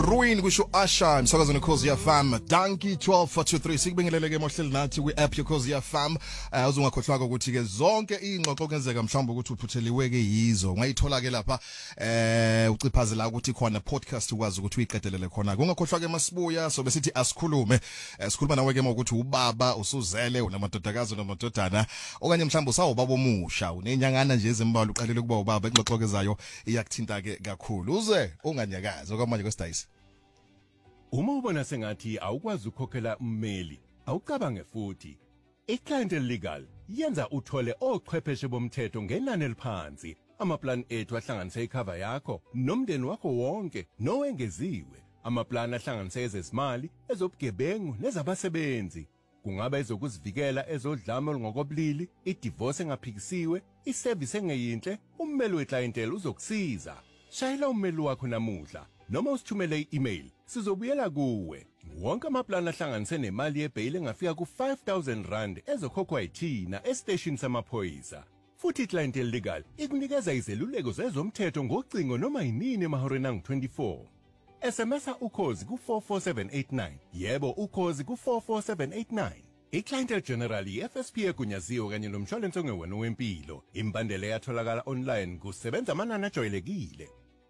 Ruin kusho Asha msakazo neCozi FM Donkey 1243 sikubingeleleke emohleli nathi kwi-app yeCozi FM uzungakhohlwa ukuthi ke zonke ingxoxo kenzeka mhlawumbe ukuthi uphutheliwe ke yizo ungayithola ke lapha uciphazela ukuthi khona podcast ukwazi ukuthi uyiqedelele khona ungakhohlwa ke masibuya so besithi asikhulume sikhuluma nawe ke ukuthi ubaba usuzele unamadodakazi namadodana okanye mhlawumbe usawubaba omusha unenyangana nje ezimbalwa uqalele kuba ubaba ingxoxo kezayo iyakuthinta ke kakhulu uze unganyakazi okwamanje kwesidayisi. Uma ubona sengathi awukwazi ukukhokhela ummeli, awucabange futhi. iClientele Legal yenza uthole ochwepheshe bomthetho ngenani eliphansi. Amaplan ethu ahlanganisa icover yakho nomndeni wakho wonke nowengeziwe. Amaplan ahlanganisa ezezimali, ezobugebengu nezabasebenzi. Kungaba ezokuzivikela ezodlame olungokobulili, idivorce engaphikisiwe, iservice engeyinhle, ummeli weClientele uzokusiza. Shayela ummeli wakho namuhla noma usithumele i-email sizobuyela kuwe. Wonke amaplan ahlanganise nemali yebail engafika ku R5,000 ezokhokhwa yithina estation samaphoyisa. Futhi iClientele Legal ikunikeza izeluleko zezomthetho ngocingo noma yinini emahoreni angu-24. SMS uCozi ku44789. Yebo uCozi ku44789. iClientele General iFSP egunyaziwe kanye nomshwalense ongewona wempilo. Imbandela yatholakala online kusebenza amanani ajwayelekile.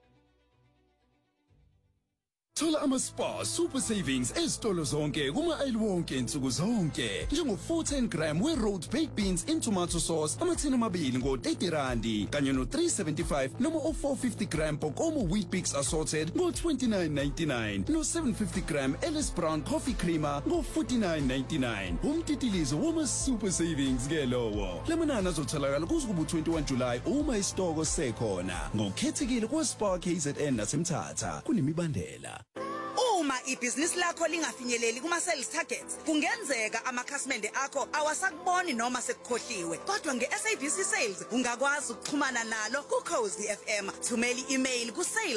Thola ama-Spar Super Savings ezitolo zonke kuma-aisle wonke insuku zonke. Njengo-410 gram we-rolled baked beans in tomato sauce amathini amabili ngo-R30 kanye no-375 noma o-450 gram Pokomo Wheat Bix assorted ngo-29.99 no-750 gram Ellis Brown coffee creamer ngo-49.99. Umtitilizo wama-Super Savings ke lowo. Lamanani azotholakala kuze kuba 21 July uma isitoko sekhona. Ngokukhethekile kwa-Spar KZN naseMthatha kunemibandela. Uma ibhizinisi lakho lingafinyeleli kuma-sales targets, kungenzeka amakhasimende akho awasakuboni noma sekukhohliwe. Kodwa nge-SABC Sales ungakwazi ukuxhumana nalo kuCozi FM. Thumela i-email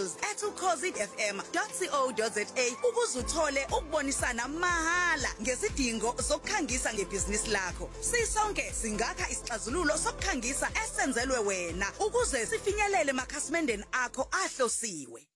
ku-sales@ucozifm.co.za ukuze uthole ukubonisana mahala ngesidingo sokukhangisa ngebhizinisi lakho. Sisonke singakha isixazululo sokukhangisa esenzelwe wena ukuze sifinyelele emakhasimendeni akho ahlosiwe.